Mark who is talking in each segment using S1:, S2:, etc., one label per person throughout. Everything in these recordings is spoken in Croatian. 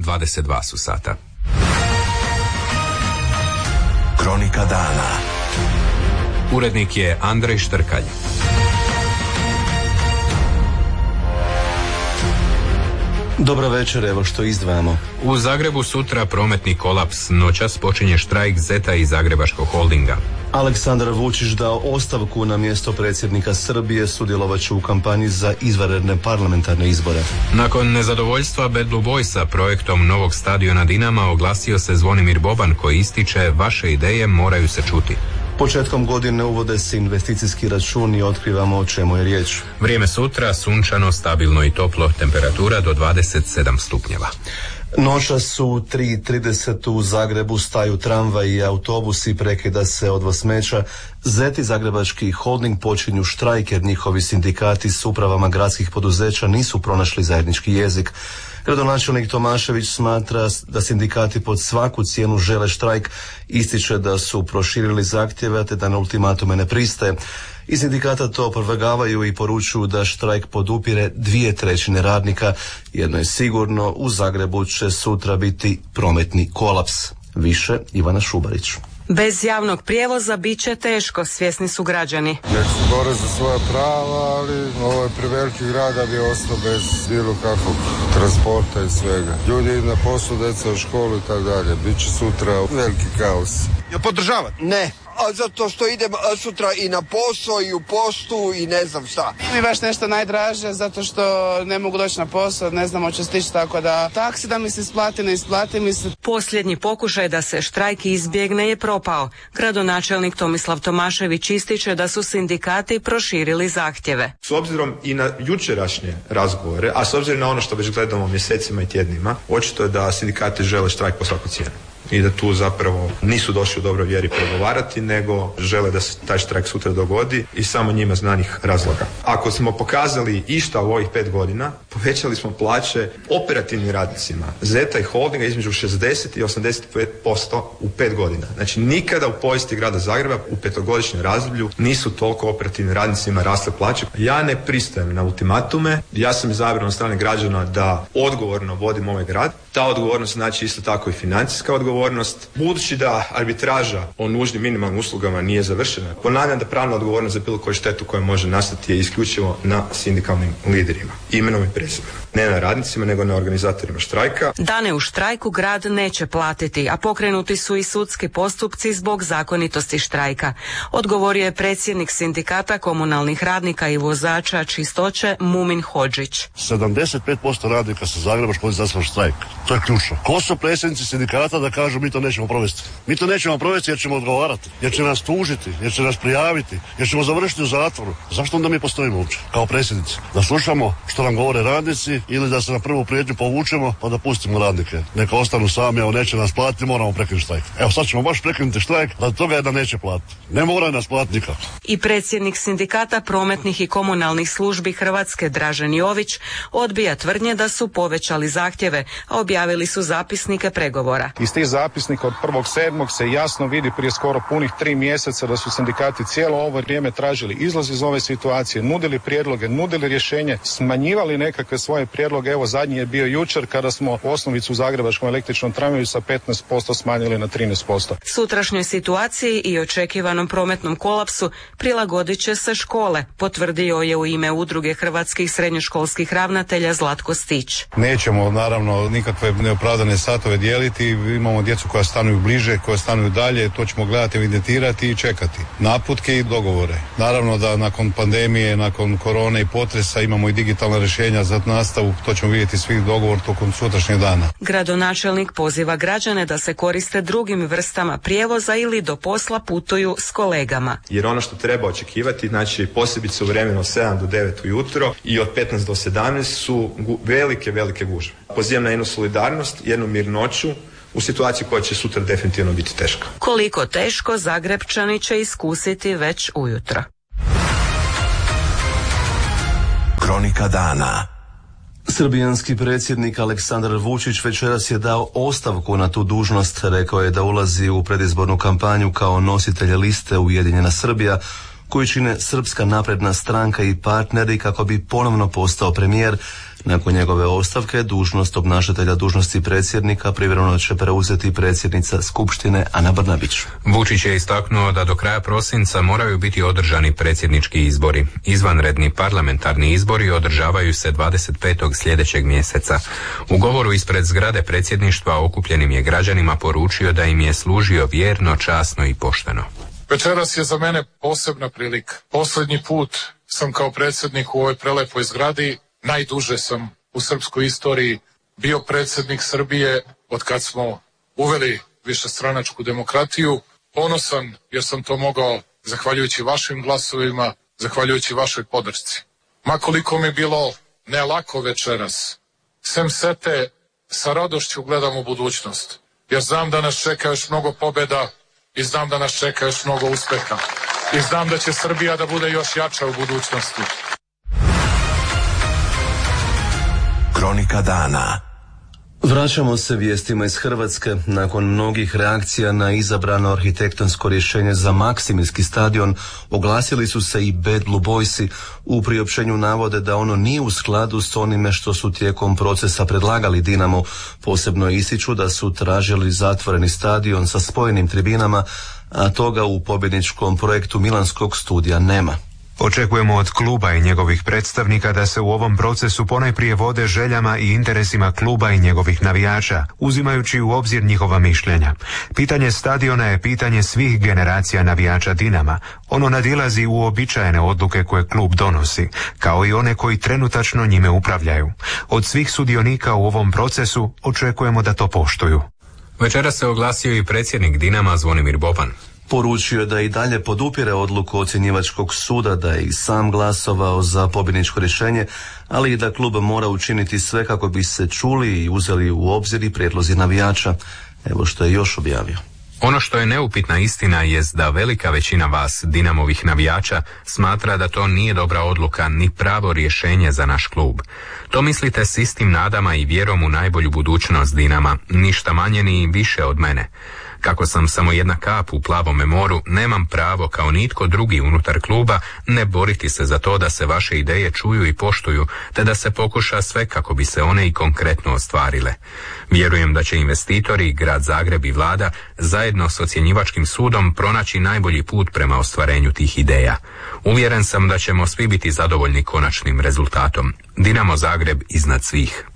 S1: 22 su sata.
S2: Kronika dana.
S1: Urednik je Andrej Štrkalj.
S3: Dobro večer, evo što izdvajamo.
S1: U Zagrebu sutra prometni kolaps, noćas počinje štrajk ZET-a i Zagrebačkog holdinga.
S3: Aleksandar Vučić dao ostavku na mjesto predsjednika Srbije, sudjelovat će u kampanji za izvanredne parlamentarne izbore.
S1: Nakon nezadovoljstva Bad Blue Boysa projektom novog stadiona Dinama oglasio se Zvonimir Boban koji ističe: vaše ideje moraju se čuti.
S3: Početkom godine uvode se investicijski račun i otkrivamo o čemu je riječ.
S1: Vrijeme sutra sunčano, stabilno i toplo, temperatura do 27 stupnjeva.
S3: Noćas su 3:30 u Zagrebu staju tramvaj i autobusi, prekida se odvoz smeća. ZET i Zagrebački holding počinju štrajk jer njihovi sindikati s upravama gradskih poduzeća nisu pronašli zajednički jezik. Gradonačelnik Tomašević smatra da sindikati pod svaku cijenu žele štrajk, ističe da su proširili zahtjeve te da na ultimatume ne pristaje. Iz sindikata to opovrgavaju i poručuju da štrajk podupire 2/3 radnika. Jedno je sigurno, u Zagrebu će sutra biti prometni kolaps. Više Ivana Šubarić.
S4: Bez javnog prijevoza bit će teško, svjesni su građani.
S5: Nek se bore za svoja prava, ali ovo je preveliki grad da bi ostao bez bilo kakvog transporta i svega. Ljudi idu na posao, djeca u školu i tako dalje. Biće sutra veliki kaos.
S6: Ja podržavam?
S7: Ne. A zato što idem sutra i na posao i u poštu i ne znam šta.
S8: Mi baš nešto najdraže zato što ne mogu doći na posao, ne znam hoće stići, tako da taksi da mi se isplati, ne isplati mi se.
S4: Posljednji pokušaj da se štrajk izbjegne je propao. Gradonačelnik Tomislav Tomašević ističe da su sindikati proširili zahtjeve.
S9: S obzirom i na jučerašnje razgovore, a s obzirom na ono što već gledamo mjesecima i tjednima, očito je da sindikati žele štrajk po svaku cijenu. I da tu zapravo nisu došli u dobroj vjeri pregovarati, nego žele da se taj štrajk sutra dogodi i samo njima znanih razloga. Ako smo pokazali išta u ovih 5 godina, povećali smo plaće operativnim radnicima ZET-a i holdinga između 60 i 85% u 5 godina. Znači nikada u povijesti grada Zagreba u 5-godišnjem razdoblju nisu toliko operativnim radnicima rasle plaće. Ja ne pristajem na ultimatume, ja sam izabran od strane građana da odgovorno vodim ovaj grad. Ta odgovornost znači isto tako i financijska odgovornost. Budući da arbitraža o nužnim minimalnim uslugama nije završena, ponavljam da pravna odgovornost za bilo koju štetu koja može nastati je isključivo na sindikalnim liderima, imenom i prezimenom. Ne na radnicima, nego na organizatorima štrajka.
S4: Dane u štrajku grad neće platiti, a pokrenuti su i sudski postupci zbog zakonitosti štrajka. Odgovorio je predsjednik sindikata komunalnih radnika i vozača čistoće Mumin Hodžić.
S10: 75% radnika sa Zagreba za štrajk. To je ključno. Ko su predsjednici sindikata da kažu mi to nećemo provesti? Mi to nećemo provesti jer ćemo odgovarati, jer će nas tužiti, jer će nas prijaviti, jer ćemo završiti u zatvoru. Zašto onda mi postojimo uopće kao predsjednici? Da slušamo što nam govore radnici ili da se na prvu prijetnju povučemo pa da pustimo radnike? Neka ostanu sami, evo neće nas platiti, moramo prekinuti štrajk. Evo sad ćemo baš prekinuti štrajk, radi toga je da neće platiti. Ne mora nas platiti nikako.
S4: I predsjednik sindikata prometnih i komunalnih službi Hrvatske Dražen Jović odbija tvrdnje da su povećali zahtjeve, a objavili su zapisnike pregovora.
S11: Iz tih zapisnika od 1.7. se jasno vidi prije skoro punih 3 mjeseca da su sindikati cijelo ovo vrijeme tražili izlaz iz ove situacije, nudili prijedloge, nudili rješenje, smanjivali nekakve svoje prijedloge. Evo zadnji je bio jučer kada smo osnovicu u Zagrebačkom električnom tramvaju sa 15% smanjili na 13%.
S4: Sutrašnjoj situaciji i očekivanom prometnom kolapsu prilagodit će se škole, potvrdio je u ime Udruge hrvatskih srednjoškolskih ravnatelja Zlatko Stić.
S5: Nećemo naravno nikakve neopravdane satove dijeliti, imamo djecu koja stanuju bliže, koja stanuju dalje, to ćemo gledati, evidentirati i čekati naputke i dogovore. Naravno da nakon pandemije, nakon korone i potresa imamo i digitalna rješenja za nastavu, to ćemo vidjeti svi dogovor tokom sutrašnjeg dana.
S4: Gradonačelnik poziva građane da se koriste drugim vrstama prijevoza ili do posla putuju s kolegama.
S9: Jer ono što treba očekivati, znači posebice u vremenu od 7 do 9 ujutro i od 15 do 17 su velike gužve. Pozivam na jednu solidarnost, jednu mirnoću u situaciji koja će sutra definitivno biti teška.
S4: Koliko teško, Zagrepčani će iskusiti već ujutro.
S2: Kronika dana.
S3: Srbijanski predsjednik Aleksandar Vučić večeras je dao ostavku na tu dužnost. Rekao je da ulazi u predizbornu kampanju kao nositelj liste Ujedinjena Srbija, koju čine Srpska napredna stranka i partneri, kako bi ponovno postao premijer, Nakon njegove ostavke, dužnost obnašatelja dužnosti predsjednika privremeno će preuzeti predsjednica Skupštine Ana Brnabić.
S1: Vučić je istaknuo da do kraja prosinca moraju biti održani predsjednički izbori. Izvanredni parlamentarni izbori održavaju se 25. sljedećeg mjeseca. U govoru ispred zgrade predsjedništva okupljenim je građanima poručio da im je služio vjerno, časno i pošteno.
S11: Večeras je za mene posebna prilika. Posljednji put sam kao predsjednik u ovoj prelepoj zgradi, najduže sam u srpskoj istoriji bio predsjednik Srbije od kad smo uveli višestranačku demokratiju. Ponosan jer sam to mogao zahvaljujući vašim glasovima, zahvaljujući vašoj podršci. Ma koliko mi bilo ne lako večeras, sem sete sa radošću gledam u budućnost, jer znam da nas čeka još mnogo pobjeda i znam da nas čeka još mnogo uspjeha. I znam da će Srbija da bude još jača u budućnosti.
S2: Kronika dana.
S3: Vraćamo se vijestima iz Hrvatske. Nakon mnogih reakcija na izabrano arhitektonsko rješenje za Maksimirski stadion, oglasili su se i Bad Blue Boysi. U priopćenju navode da ono nije u skladu s onime što su tijekom procesa predlagali Dinamo. Posebno ističu da su tražili zatvoreni stadion sa spojenim tribinama, a toga u pobjedničkom projektu Milanskog studija nema.
S6: Očekujemo od kluba i njegovih predstavnika da se u ovom procesu ponajprije vode željama i interesima kluba i njegovih navijača, uzimajući u obzir njihova mišljenja. Pitanje stadiona je pitanje svih generacija navijača Dinama. Ono nadilazi uobičajene odluke koje klub donosi, kao i one koji trenutačno njime upravljaju. Od svih sudionika u ovom procesu očekujemo da to poštuju.
S1: Večera se oglasio i predsjednik Dinama Zvonimir Boban.
S3: Poručio je da i dalje podupire odluku ocjenjivačkog suda, da je i sam glasovao za pobjedničko rješenje, ali i da klub mora učiniti sve kako bi se čuli i uzeli u obzir i prijedlozi navijača. Evo što je još objavio.
S1: Ono što je neupitna istina jest da velika većina vas, Dinamovih navijača, smatra da to nije dobra odluka ni pravo rješenje za naš klub. To mislite s istim nadama i vjerom u najbolju budućnost Dinama, ništa manje ni više od mene. Kako sam samo jedna kap u plavome moru, nemam pravo kao nitko drugi unutar kluba ne boriti se za to da se vaše ideje čuju i poštuju, te da se pokuša sve kako bi se one i konkretno ostvarile. Vjerujem da će investitori, grad Zagreb i vlada zajedno s ocjenjivačkim sudom pronaći najbolji put prema ostvarenju tih ideja. Uvjeren sam da ćemo svi biti zadovoljni konačnim rezultatom. Dinamo Zagreb iznad svih.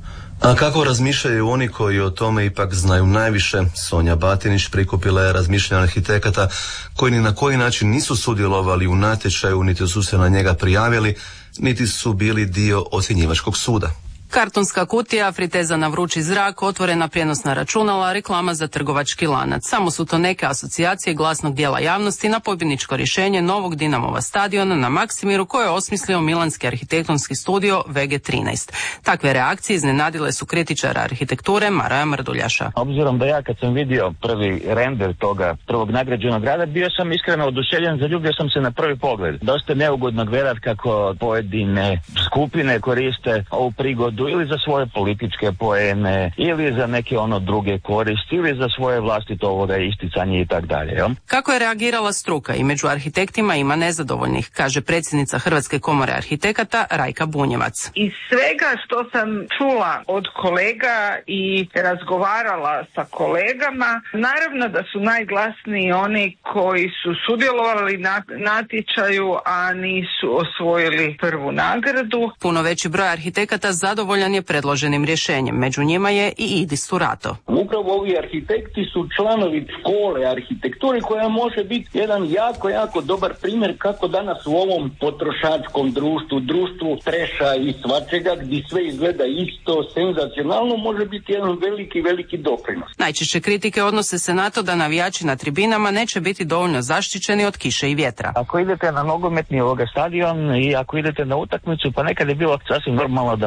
S3: A kako razmišljaju oni koji o tome ipak znaju najviše? Sonja Batinić prikupila je razmišljanja arhitekata koji ni na koji način nisu sudjelovali u natječaju, niti su se na njega prijavili, niti su bili dio ocjenjivačkog suda.
S12: Kartonska kutija, friteza na vrući zrak, otvorena prijenosna računala, reklama za trgovački lanac. Samo su to neke asocijacije glasnog dijela javnosti na pobjedničko rješenje novog Dinamova stadiona na Maksimiru koje je osmislio milanski arhitektonski studio VG13. Takve reakcije iznenadile su kritičara arhitekture Maraja Mrduljaša.
S13: Obzirom da ja kad sam vidio prvi render toga prvog nagrađenog grada, bio sam iskreno oduševljen, zaljubio sam se na prvi pogled. Dosta neugodno gledat kako pojedine skupine koriste ovu prigodu ili za svoje političke poene, ili za neke druge koristi, ili za svoje vlastito isticanje i tak dalje.
S12: Kako je reagirala struka? I među arhitektima ima nezadovoljnih, kaže predsjednica Hrvatske komore arhitekata Rajka Bunjevac.
S14: Iz svega što sam čula od kolega i razgovarala sa kolegama, naravno da su najglasniji oni koji su sudjelovali na natječaju, a nisu osvojili prvu nagradu.
S12: Puno veći broj arhitekata zadovoljan je predloženim rješenjem. Među njima je i Idis Turato.
S15: Upravo ovi arhitekti su članovi škole arhitekture koja može biti jedan jako dobar primjer kako danas u ovom potrošačkom društvu treša i svačega gdje sve izgleda isto, senzacionalno, može biti jedan veliki doprinos.
S12: Najčešće kritike odnose se na to da navijači na tribinama neće biti dovoljno zaštićeni od kiše i vjetra.
S13: Ako idete na nogometni stadion i ako idete na utakmicu, pa nekad je bilo sasvim normalno da malo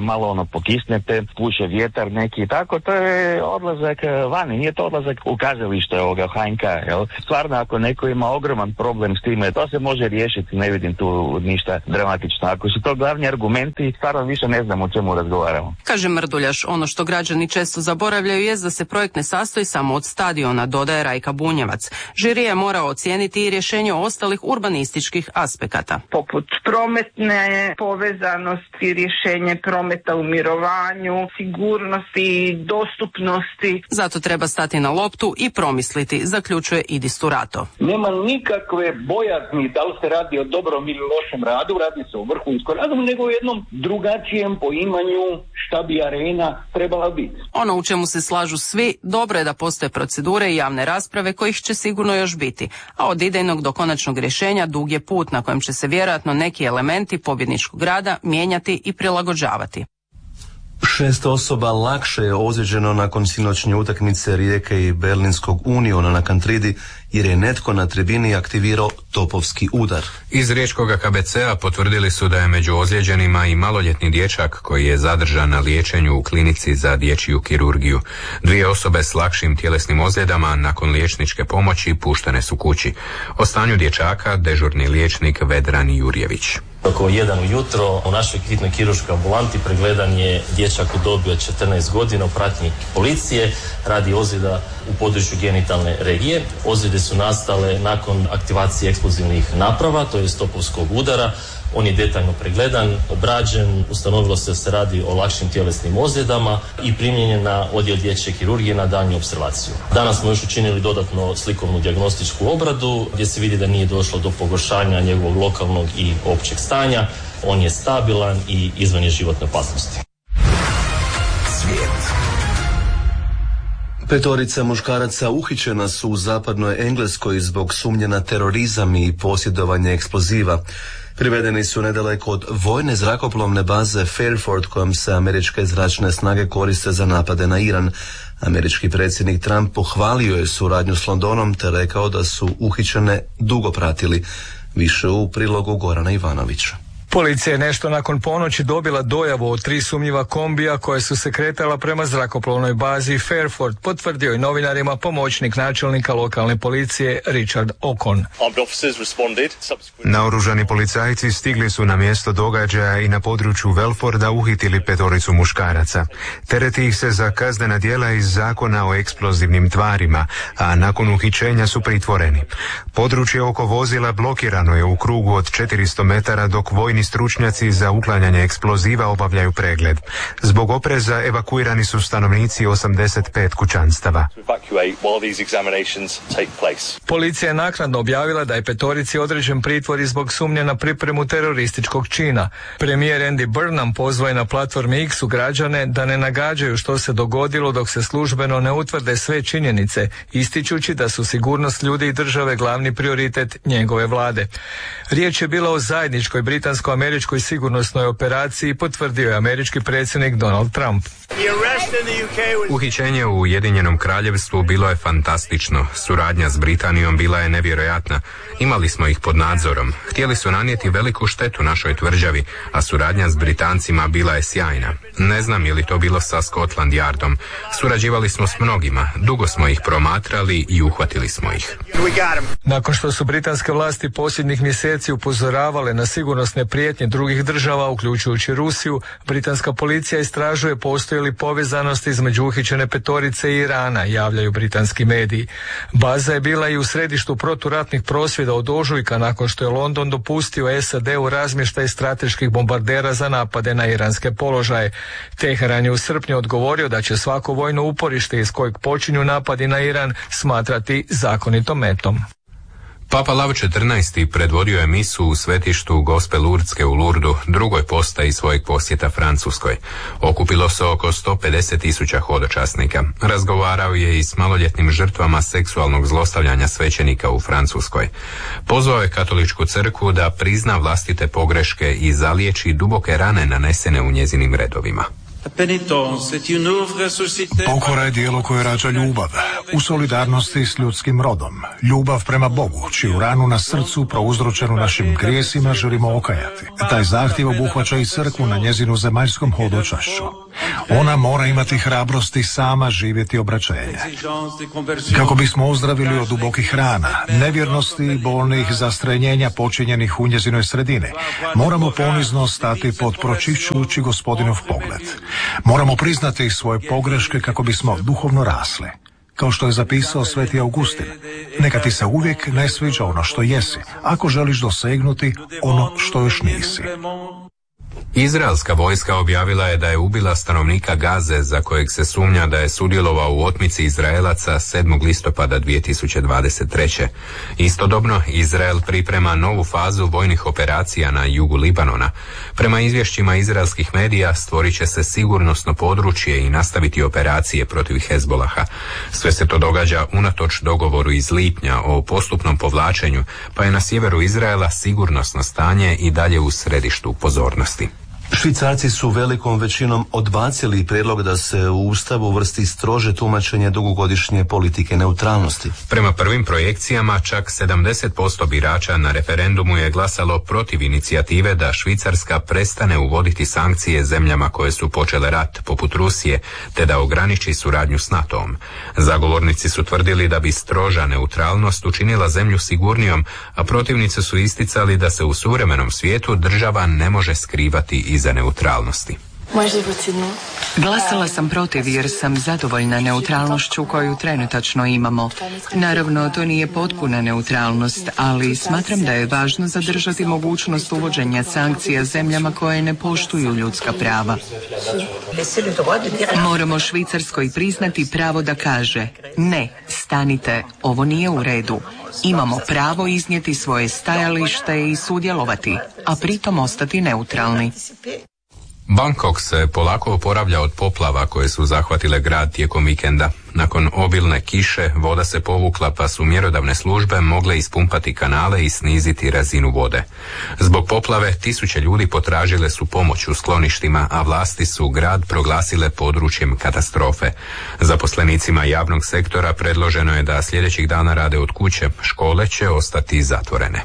S13: pokisnete, puše vjetar neki i tako, to je odlazak vani, nije to odlazak u kazalište ovoga HNK, jel? Stvarno, ako neko ima ogroman problem s time, to se može riješiti, ne vidim tu ništa dramatično. Ako su to glavni argumenti, stvarno više ne znam o čemu razgovaramo.
S12: Kaže Mrduljaš, ono što građani često zaboravljaju je da se projekt ne sastoji samo od stadiona, dodaje Rajka Bunjevac. Žiri je morao ocijeniti i rješenje ostalih urbanističkih aspekata.
S14: Poput prometne povezanosti, rješenje prometa u mirovanju, sigurnosti, dostupnosti.
S12: Zato treba stati na loptu i promisliti, zaključuje Idis Turato.
S15: Nema nikakve bojazni da li se radi o dobrom ili lošem radu, radi se o vrhunskom radu, nego o jednom drugačijem poimanju šta bi arena trebala biti.
S12: Ono u čemu se slažu svi, dobro je da postoje procedure i javne rasprave kojih će sigurno još biti, a od idejnog do konačnog rješenja dug je put na kojem će se vjerojatno neki elementi pobjedničkog rada mijenjati i prilagođavati.
S3: 6 osoba lakše je ozlijeđeno nakon sinoćnje utakmice Rijeke i Berlinskog Uniona na Kantridi jer je netko na tribini aktivirao topovski udar.
S1: Iz riječkog KBC-a potvrdili su da je među ozlijeđenima i maloljetni dječak koji je zadržan na liječenju u klinici za dječju kirurgiju. 2 osobe s lakšim tjelesnim ozljedama nakon liječničke pomoći puštene su kući. O stanju dječaka dežurni liječnik Vedran Jurjević.
S16: Oko 1 ujutro u našoj hitnoj kirurškoj ambulanti pregledan je dječak u dobi od 14 godina u pratnji policije radi ozljeda u području genitalne regije. Ozljede su nastale nakon aktivacije eksplozivnih naprava, to je topovskog udara. On je detaljno pregledan, obrađen, ustanovilo se da se radi o lakšim tjelesnim ozljedama i primljen je na odjel dječje kirurgije na daljnju opservaciju. Danas smo još učinili dodatno slikovnu dijagnostičku obradu gdje se vidi da nije došlo do pogoršanja njegovog lokalnog i općeg stanja. On je stabilan i izvan je životne opasnosti.
S2: Svijet.
S3: 5 muškaraca uhićena su u zapadnoj Engleskoj zbog sumnje na terorizam i posjedovanje eksploziva. Privedeni su nedaleko od vojne zrakoplovne baze Fairford kojom se američke zračne snage koriste za napade na Iran. Američki predsjednik Trump pohvalio je suradnju s Londonom te rekao da su uhićene dugo pratili. Više u prilogu Gorana Ivanovića.
S17: Policija je nešto nakon ponoći dobila dojavu od 3 sumnjiva kombija koje su se kretala prema zrakoplovnoj bazi Fairford, potvrdio je novinarima pomoćnik načelnika lokalne policije Richard Ocon.
S6: Naoružani policajci stigli su na mjesto događaja i na području Welforda uhitili 5 muškaraca. Tereti ih se za kaznena djela iz zakona o eksplozivnim tvarima, a nakon uhićenja su pritvoreni. Područje oko vozila blokirano je u krugu od 400 metara dok vojni stručnjaci za uklanjanje eksploziva obavljaju pregled. Zbog opreza evakuirani su stanovnici 85 kućanstava.
S17: Policija je naknadno objavila da je 5 određen pritvor zbog sumnje na pripremu terorističkog čina. Premijer Andy Burnham pozvao je na platformi X građane da ne nagađaju što se dogodilo dok se službeno ne utvrde sve činjenice, ističući da su sigurnost ljudi i države glavni prioritet njegove vlade. Riječ je bila o zajedničkoj britansko-američkoj sigurnosnoj operaciji, potvrdio je američki predsjednik Donald Trump.
S1: Uhićenje u Ujedinjenom Kraljevstvu bilo je fantastično. Suradnja s Britanijom bila je nevjerojatna. Imali smo ih pod nadzorom. Htjeli su nanijeti veliku štetu našoj tvrđavi, a suradnja s Britancima bila je sjajna. Ne znam je li to bilo sa Scotland Yardom. Surađivali smo s mnogima. Dugo smo ih promatrali i uhvatili smo ih.
S17: Nakon što su britanske vlasti posljednjih mjeseci upozoravale na sigurnosne prijetnje drugih država, uključujući Rusiju, britanska policija istražuje postoji li povezanost između uhićene 5 i Irana, javljaju britanski mediji. Baza je bila i u središtu proturatnih prosvjeda od ožujka nakon što je London dopustio SAD-u razmještaj strateških bombardera za napade na iranske položaje. Teheran je u srpnju odgovorio da će svako vojno uporište iz kojeg počinju napadi na Iran smatrati zakonitom metom.
S1: Papa Lav XIV. Predvodio je misu u svetištu Gospe Lurdske u Lurdu, drugoj postaji svojeg posjeta Francuskoj. Okupilo se oko 150.000 hodočasnika. Razgovarao je i s maloljetnim žrtvama seksualnog zlostavljanja svećenika u Francuskoj. Pozvao je katoličku crkvu da prizna vlastite pogreške i zaliječi duboke rane nanesene u njezinim redovima.
S18: Pokora je dijelo koje rađa ljubav, u solidarnosti s ljudskim rodom. Ljubav prema Bogu, čiju ranu na srcu prouzročenu našim grijesima želimo okajati. Taj zahtjev obuhvaća i crkvu na njezinu zemaljskom hodočašću. Ona mora imati hrabrosti sama živjeti obraćenje. Kako bismo ozdravili od dubokih rana, nevjernosti i bolnih zastrenjenja počinjenih u njezinoj sredini, moramo ponizno stati pod pročišćujući Gospodinov pogled. Moramo priznati svoje pogreške kako bismo duhovno rasli. Kao što je zapisao sveti Augustin, neka ti se uvijek ne sviđa ono što jesi, ako želiš dosegnuti ono što još nisi.
S1: Izraelska vojska objavila je da je ubila stanovnika Gaze za kojeg se sumnja da je sudjelovao u otmici Izraelaca 7. listopada 2023. Istodobno, Izrael priprema novu fazu vojnih operacija na jugu Libanona. Prema izvješćima izraelskih medija stvorit će se sigurnosno područje i nastaviti operacije protiv Hezbolaha. Sve se to događa unatoč dogovoru iz lipnja o postupnom povlačenju, pa je na sjeveru Izraela sigurnosno stanje i dalje u središtu pozornosti.
S3: Švicarci su velikom većinom odbacili prijedlog da se u Ustavu uvrsti strože tumačenje dugogodišnje politike neutralnosti.
S1: Prema prvim projekcijama, čak 70% birača na referendumu je glasalo protiv inicijative da Švicarska prestane uvoditi sankcije zemljama koje su počele rat, poput Rusije, te da ograniči suradnju s NATO-om. Zagovornici su tvrdili da bi stroža neutralnost učinila zemlju sigurnijom, a protivnici su isticali da se u suvremenom svijetu država ne može skrivati iza neutralnosti.
S19: Glasala sam protiv jer sam zadovoljna neutralnošću koju trenutačno imamo. Naravno, to nije potpuna neutralnost, ali smatram da je važno zadržati mogućnost uvođenja sankcija zemljama koje ne poštuju ljudska prava. Moramo Švicarskoj priznati pravo da kaže: ne, stanite, ovo nije u redu. Imamo pravo iznijeti svoje stajalište i sudjelovati, a pritom ostati neutralni.
S1: Bangkok se polako oporavlja od poplava koje su zahvatile grad tijekom vikenda. Nakon obilne kiše voda se povukla, pa su mjerodavne službe mogle ispumpati kanale i sniziti razinu vode. Zbog poplave 1000 ljudi potražile su pomoć u skloništima, a vlasti su grad proglasile područjem katastrofe. Zaposlenicima javnog sektora predloženo je da sljedećih dana rade od kuće, škole će ostati zatvorene.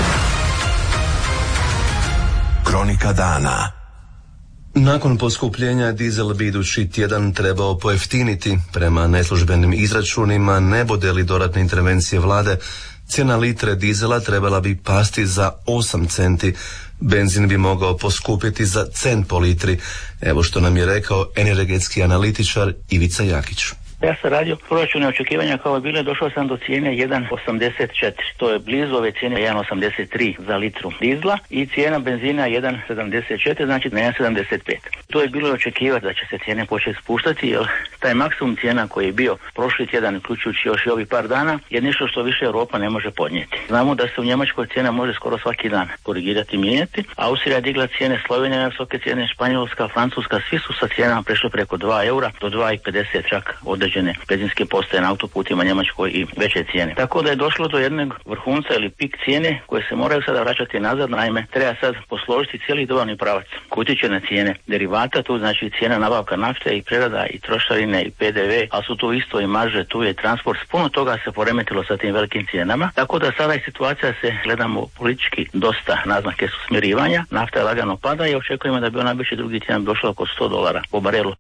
S2: Kronika dana.
S3: Nakon poskupljenja dizel bi idući tjedan trebao pojeftiniti. Prema neslužbenim izračunima, ne bude li dodatne intervencije vlade, cijena litre dizela trebala bi pasti za 8 centi. Benzin bi mogao poskupiti za cent po litri. Evo što nam je rekao energetski analitičar Ivica Jakić.
S20: Ja sam radio proračune očekivanja kao bile, došao sam do cijene 1,84. To je blizu ove cijene 1,83 za litru dizla i cijena benzina 1,74, znači na 1,75. To je bilo očekivati da će se cijene početi spuštati, jer taj maksimum cijena koji je bio prošli tjedan, uključujući još i ovih par dana, je nešto što više Europa ne može podnijeti. Znamo da se u Njemačkoj cijena može skoro svaki dan korigirati i mijenjati. Austrija je digla cijene, Slovenija na visoke cijene, Španjolska, Francuska, svi su sa cijenama prešli preko 2 eura do 2,50 čak određene benzinske postaje na autoputima Njemačkoj i veće cijene. Tako da je došlo do jednog vrhunca ili pik cijene koje se moraju sada vraćati nazad. Naime, treba sad posložiti cijeli dobavni pravac koji utječe na cijene derivata, tu znači cijena nabavka nafte i prerada i trošarine i PDV, a su tu isto i marže, tu je transport. Puno toga se poremetilo sa tim velikim cijenama, tako da sada je situacija, se gledamo politički, dosta naznake su smirivanja, nafta je lagano pada i očekujemo da bi ona već drugi tjedan došla oko $100 po barelu.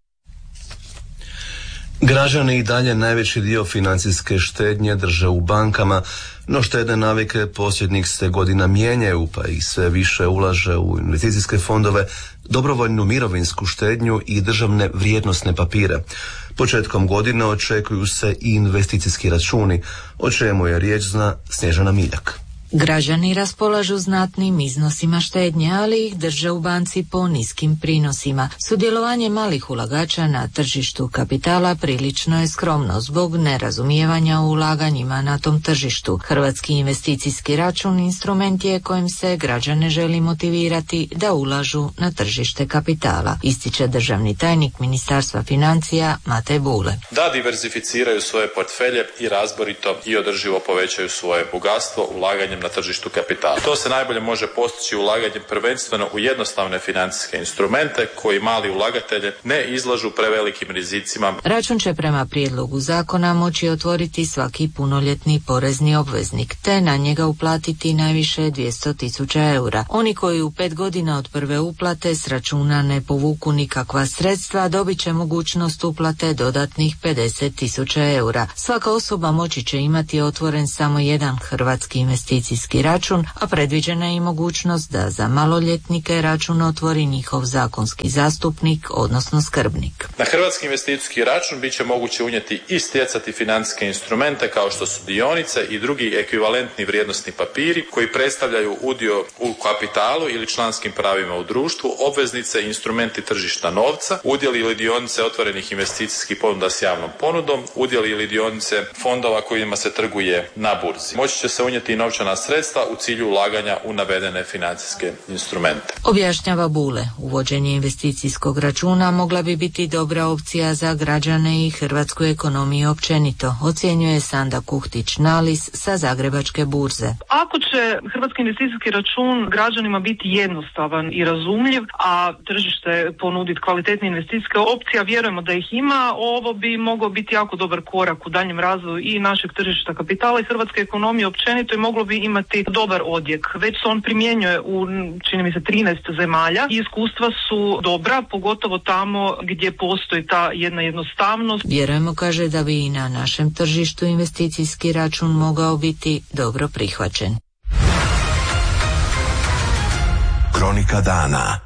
S3: Građani i dalje najveći dio financijske štednje drže u bankama, no štedne navike posljednjih se godina mijenjaju, pa ih sve više ulaže u investicijske fondove, dobrovoljnu mirovinsku štednju i državne vrijednosne papire. Početkom godine očekuju se i investicijski računi, o čemu je riječ zna Snježana Miljak.
S21: Građani raspolažu znatnim iznosima štednje, ali ih drže u banci po niskim prinosima. Sudjelovanje malih ulagača na tržištu kapitala prilično je skromno zbog nerazumijevanja u ulaganjima na tom tržištu. Hrvatski investicijski račun instrument je kojim se građane želi motivirati da ulažu na tržište kapitala, ističe državni tajnik Ministarstva financija Matej Bule.
S22: Da diverzificiraju svoje portfelje i razborito i održivo povećaju svoje bogatstvo ulaganjem
S7: ulaganjem na tržištu kapitala. To se najbolje može postići ulaganjem prvenstveno u jednostavne financijske instrumente koji mali ulagatelje ne izlažu prevelikim rizicima.
S21: Račun će prema prijedlogu zakona moći otvoriti svaki punoljetni porezni obveznik, te na njega uplatiti najviše 200.000 eura. Oni koji u 5 godina od prve uplate s računa ne povuku nikakva sredstva, dobit će mogućnost uplate dodatnih 50.000 eura. Svaka osoba moći će imati otvoren samo jedan hrvatski investicijski račun, a predviđena je i mogućnost da za maloljetnike račun otvori njihov zakonski zastupnik, odnosno skrbnik.
S7: Na hrvatski investicijski račun bit će moguće unijeti i stjecati financijske instrumente kao što su dionice i drugi ekvivalentni vrijednosni papiri koji predstavljaju udio u kapitalu ili članskim pravima u društvu, obveznice i instrumenti tržišta novca, udjeli ili dionice otvorenih investicijskih ponuda s javnom ponudom, udjeli ili dionice fondova kojima se trguje na burzi. Moći će se unijeti i novčana sredstva u cilju ulaganja u navedene financijske instrumente.
S21: Objašnjava Bule, uvođenje investicijskog računa mogla bi biti dobra opcija za građane i hrvatsku ekonomiju općenito, ocjenjuje Sanda Kuhtić-Nalis sa Zagrebačke burze.
S22: Ako će hrvatski investicijski račun građanima biti jednostavan i razumljiv, a tržište ponuditi kvalitetne investicijske opcije, vjerujemo da ih ima, ovo bi mogao biti jako dobar korak u daljem razvoju i našeg tržišta kapitala i hrvatske ekonomije općenito i moglo bi imati dobar odjek. Već se on primjenjuje u, čini mi se, 13 zemalja i iskustva su dobra, pogotovo tamo gdje postoji ta jedna jednostavnost.
S21: Vjerujemo, kaže, da bi i na našem tržištu investicijski račun mogao biti dobro prihvaćen.
S2: Kronika dana.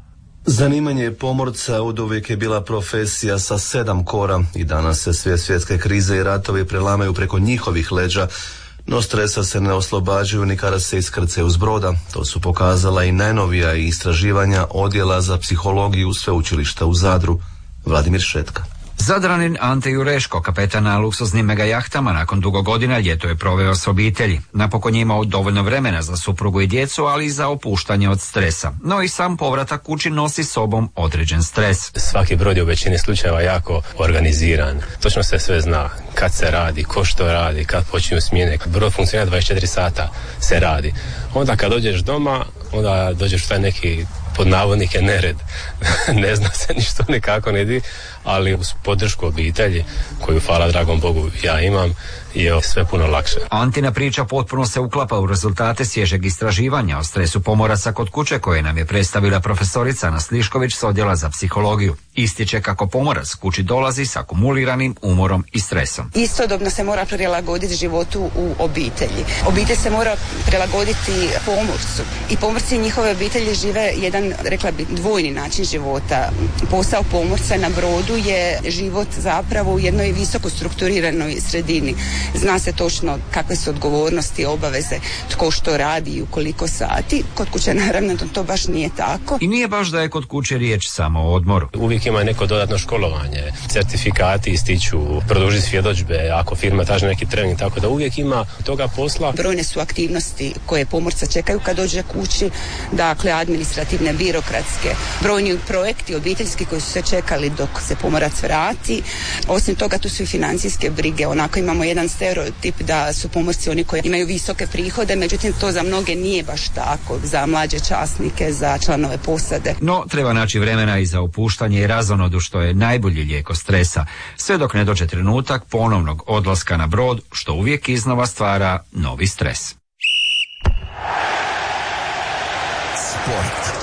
S3: Zanimanje pomorca oduvijek je bila profesija sa 7 kora i danas se sve svjetske krize i ratovi prelamaju preko njihovih leđa, no stresa se ne oslobađaju ni kada se iskrcaju s broda. To su pokazala i najnovija istraživanja Odjela za psihologiju Sveučilišta u Zadru. Vladimir Šetka.
S23: Zadranin Ante Jureško, kapetan na luksuznim mega jahtama, nakon dugo godina ljeto je proveo s obitelji. Napokon je imao dovoljno vremena za suprugu i djecu, ali i za opuštanje od stresa. No i sam povratak kući nosi sobom određen stres.
S24: Svaki brod je u većini slučajeva jako organiziran. Točno se sve zna kad se radi, ko što radi, kad počinju smjene. Brod funkcionira 24 sata se radi. Onda kad dođeš doma, onda dođeš u taj neki pod navodnike nered. Ne zna se ništa nikako ne di, ali uz podršku obitelji, koju hvala dragom Bogu ja imam, je sve puno lakše.
S23: Antina priča potpuno se uklapa u rezultate svježeg istraživanja o stresu pomoraca kod kuće koje nam je predstavila profesorica Ana Slišković s Odjela za psihologiju. Ističe kako pomorac kući dolazi s akumuliranim umorom i stresom.
S25: Istodobno se mora prilagoditi životu u obitelji. Obitelj se mora prilagoditi pomorcu i pomorci i njihove obitelji žive jedan, rekla bi, dvojni način života. Posao pomorca na brodu je život zapravo u jednoj visoko strukturiranoj sredini. Zna se točno kakve su odgovornosti, obaveze, tko što radi i u koliko sati. Kod kuće naravno to baš nije tako.
S23: I nije baš da je kod kuće riječ samo o odmoru.
S24: Uvijek ima neko dodatno školovanje, certifikati ističu, produži svjedodžbe, ako firma traži neki trening, tako da uvijek ima toga posla.
S25: Brojne su aktivnosti koje pomorca čekaju kad dođe kući, dakle administrativne, birokratske, brojni projekti obiteljski koji su se čekali dok se pomorac vrati. Osim toga tu su i financijske brige, onako imamo jedan stereotip da su pomorci oni koji imaju visoke prihode, međutim to za mnoge nije baš tako, za mlađe časnike, za članove posade.
S23: No, treba naći vremena i za opuštanje i razonodu, što je najbolji lijek od stresa, sve dok ne dođe trenutak ponovnog odlaska na brod, što uvijek iznova stvara novi stres.
S2: Sport.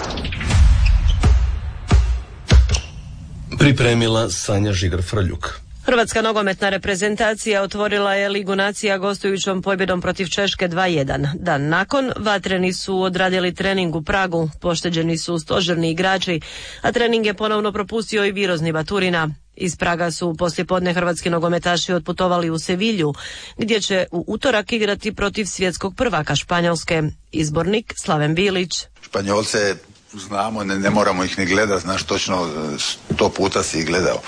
S3: Pripremila Sanja Žigar-Frljuk.
S26: Hrvatska nogometna reprezentacija otvorila je Ligu nacija gostujućom pobjedom protiv Češke 2:1. Dan nakon, vatreni su odradili trening u Pragu, pošteđeni su stožerni igrači, a trening je ponovno propustio i Virozni Baturina. Iz Praga su poslijepodne hrvatski nogometaši otputovali u Sevilju, gdje će u utorak igrati protiv svjetskog prvaka Španjolske. Izbornik Slaven Bilić.
S27: Španjolce znamo, ne moramo ih ni gledati, znaš točno 100 puta si ih gledao.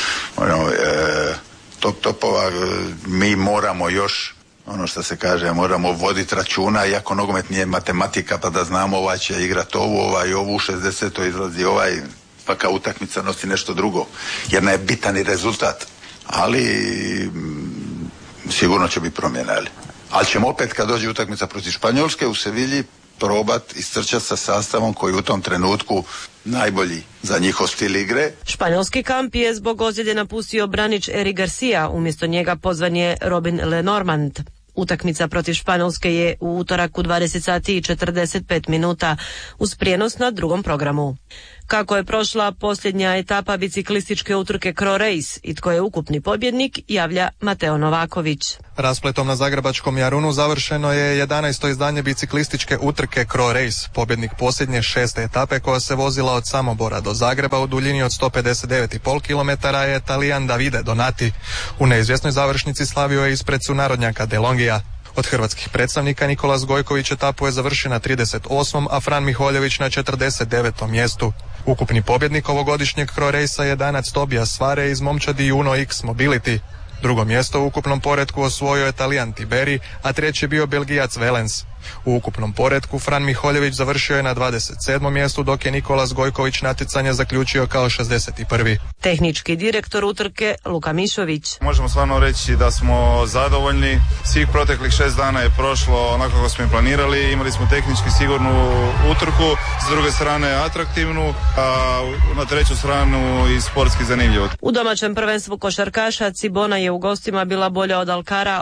S27: Topova mi moramo još, ono što se kaže, moramo voditi računa, iako nogomet nije matematika, pa da znamo ovaj će igrati ovu, ovu 60. izlazi ovaj, svaka utakmica nosi nešto drugo, jer ne je bitan i rezultat, ali sigurno će biti promjena, Ali ćemo opet kad dođe utakmica protiv Španjolske u Sevilji probat istrčati sa sastavom koji u tom trenutku najbolji za njihov stil igre.
S26: Španjolski kamp je zbog ozljede napustio branič Eric Garcia, umjesto njega pozvan je Robin Lenormand. Utakmica protiv Španjolske je u utorak u 20 sati i 45 minuta uz prijenos na drugom programu. Kako je prošla posljednja etapa biciklističke utrke Cro Race i tko je ukupni pobjednik, javlja Mateo Novaković.
S4: Raspletom na zagrebačkom Jarunu završeno je 11. izdanje biciklističke utrke Cro Race. Pobjednik posljednje 6. etape koja se vozila od Samobora do Zagreba u duljini od 159,5 km je Talijan Davide Donati. U neizvjesnoj završnici slavio je ispred sunarodnjaka De Longija. Od hrvatskih predstavnika Nikolas Gojković etapu je završio na 38., a Fran Miholjević na 49. mjestu. Ukupni pobjednik ovogodišnjeg Cro Racea je Danac Tobias Svare iz momčadi Uno X Mobility. Drugo mjesto u ukupnom poretku osvojio je Talijan Tiberi, a treći je bio Belgijac Velens. U ukupnom poretku Fran Miholjević završio je na 27. mjestu, dok je Nikolas Gojković natjecanje zaključio kao 61.
S26: Tehnički direktor utrke Luka Mišović.
S5: Možemo stvarno reći da smo zadovoljni. Svih proteklih 6 dana je prošlo onako kako smo i planirali. Imali smo tehnički sigurnu utrku, s druge strane atraktivnu, a na treću stranu i sportski zanimljivo.
S26: U domaćem prvenstvu košarkaša Cibona je u gostima bila bolja od Alkara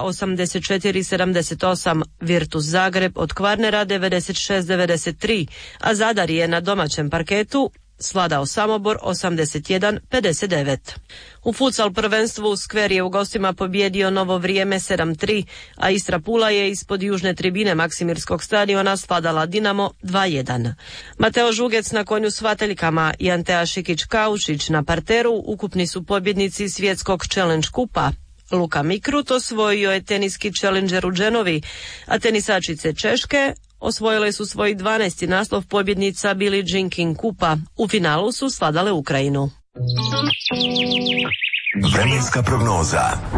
S26: 84-78, Virtus Zagreb od Kvarnera 96-93, a Zadar je na domaćem parketu svladao Samobor 81-59. U futsal prvenstvu Skver je u gostima pobjedio Novo Vrijeme 7-3, a Istra Pula je ispod južne tribine Maksimirskog stadiona svladala Dinamo 2-1. Mateo Žugec na konju s vateljkama i Antea Šikić-Kaušić na parteru ukupni su pobjednici svjetskog Challenge kupa. Luka Mikrut osvojio je teniski Challenger u Genovi, a tenisačice Češke osvojile su svoj 12. naslov pobjednica Billie Jean King kupa. U finalu su svladale Ukrajinu.
S2: Vremenska prognoza.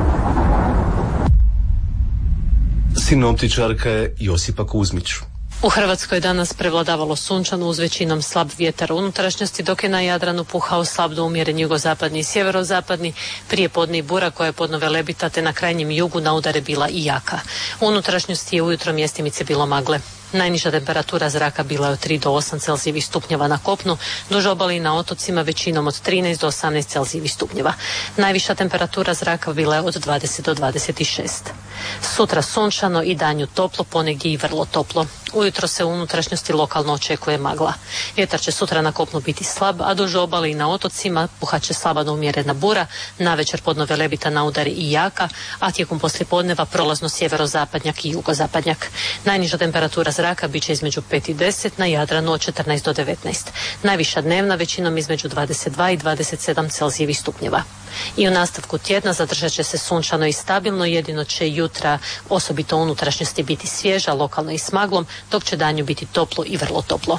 S3: Sinoptičarka je Josipa Kuzmić.
S8: U Hrvatskoj danas prevladavalo sunčano uz većinom slab vjetar u unutrašnjosti, dok je na Jadranu puhao slab do umjeren jugozapadni i sjeverozapadni, prije podne i bura koja je podno Velebita, te na krajnjem jugu na udare bila i jaka. U unutrašnjosti je ujutro mjestimice bilo magle. Najniža temperatura zraka bila je od 3 do 8 Celzijevih stupnjeva na kopnu, duž obali na otocima većinom od 13 do 18 Celzijevih stupnjeva. Najviša temperatura zraka bila je od 20 do 26. Sutra sunčano i danju toplo, ponegdje i vrlo toplo. Ujutro se u unutrašnjosti lokalno očekuje magla. Vjetar će sutra na kopnu biti slab, a duž obali i na otocima puhat će slaba do umjerena bura, navečer podno Velebita na udari i jaka, a tijekom poslijepodneva prolazno sjeverozapadnjak i jugozapadnjak. Najniža temperatura zraka bit će između 5 i 10, na Jadranu od 14 do 19. Najviša dnevna većinom između 22 i 27 Celzijevih stupnjeva. I u nastavku tjedna zadržat će se sunčano i stabilno, jedino će jutra osobito unutrašnjosti biti svježa, lokalno i s maglom, dok će danju biti toplo i vrlo toplo.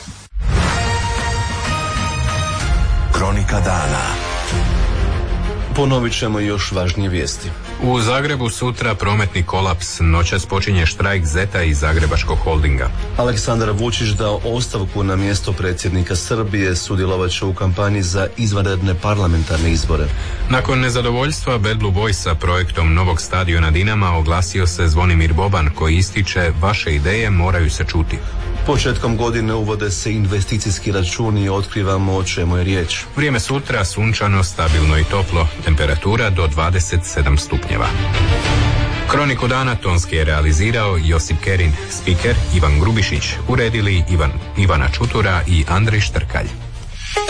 S2: Kronika dana.
S3: Ponovit ćemo još važnije vijesti.
S1: U Zagrebu sutra prometni kolaps, noćas počinje štrajk Zeta i Zagrebačkog holdinga.
S3: Aleksandar Vučić dao ostavku na mjesto predsjednika Srbije, sudjelovat će u kampanji za izvanredne parlamentarne izbore.
S1: Nakon nezadovoljstva Bad Blue Boysa projektom novog stadiona Dinama oglasio se Zvonimir Boban koji ističe: vaše ideje moraju se čuti.
S3: Početkom godine uvode se investicijski računi i otkrivamo o čemu je riječ.
S1: Vrijeme sutra sunčano, stabilno i toplo, temperatura do 27 stupnjeva. Kroniku dana tonski je realizirao Josip Kerin, spiker Ivan Grubišić, uredili Ivana Čutura i Andrej Štrkalj.